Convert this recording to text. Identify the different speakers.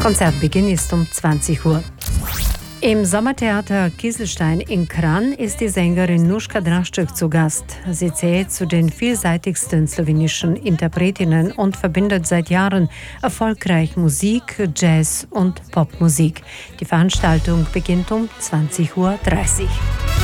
Speaker 1: Konzertbeginn ist um 20 Uhr. Im Sommertheater Kieselstein in Kranj ist die Sängerin Nuschka Drašček zu Gast. Sie zählt zu den vielseitigsten slowenischen Interpretinnen und verbindet seit Jahren erfolgreich Musik, Jazz und Popmusik. Die Veranstaltung beginnt um 20:30 Uhr.